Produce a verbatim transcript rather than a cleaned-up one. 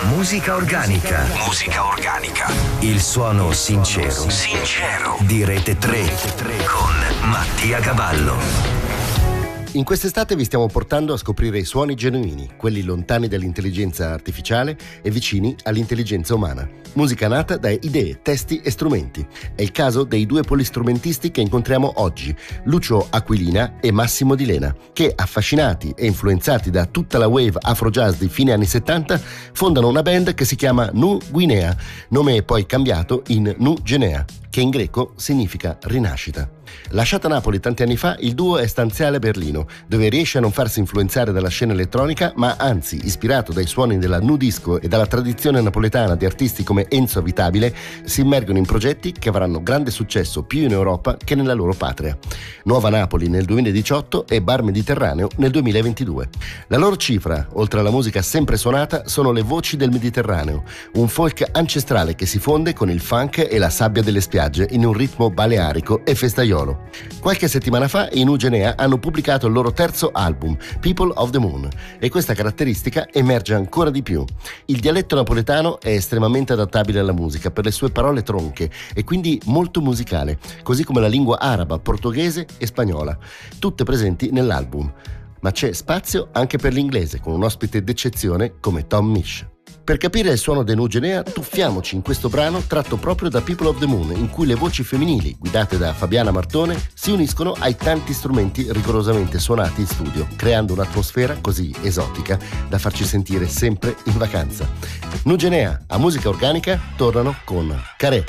Musica organica. Musica organica. Il suono sincero. Sincero. Di Rete tre con Mattia Cavallo. In quest'estate vi stiamo portando a scoprire i suoni genuini, quelli lontani dall'intelligenza artificiale e vicini all'intelligenza umana. Musica nata da idee, testi e strumenti. È il caso dei due polistrumentisti che incontriamo oggi, Lucio Aquilina e Massimo Di Lena, che, affascinati e influenzati da tutta la wave afro-jazz di fine anni settanta, fondano una band che si chiama Nu Guinea, nome poi cambiato in Nu Genea, che in greco significa rinascita. Lasciata Napoli tanti anni fa, il duo è stanziale a Berlino, dove riesce a non farsi influenzare dalla scena elettronica, ma anzi, ispirato dai suoni della nu disco e dalla tradizione napoletana di artisti come Enzo Abitabile, si immergono in progetti che avranno grande successo più in Europa che nella loro patria. Nuova Napoli nel duemiladiciotto e Bar Mediterraneo nel duemilaventidue. La loro cifra, oltre alla musica sempre suonata, sono le voci del Mediterraneo, un folk ancestrale che si fonde con il funk e la sabbia delle spiagge in un ritmo balearico e festaiolo. Qualche settimana fa i Nu Genea hanno pubblicato il loro terzo album, People of the Moon, e questa caratteristica emerge ancora di più. Il dialetto napoletano è estremamente adattabile alla musica per le sue parole tronche e quindi molto musicale, così come la lingua araba, portoghese e spagnola, tutte presenti nell'album. Ma c'è spazio anche per l'inglese, con un ospite d'eccezione come Tom Misch. Per capire il suono dei Nu Genea, tuffiamoci in questo brano tratto proprio da People of the Moon, in cui le voci femminili, guidate da Fabiana Martone, si uniscono ai tanti strumenti rigorosamente suonati in studio, creando un'atmosfera così esotica da farci sentire sempre in vacanza. Nu Genea, a musica organica, tornano con Carè.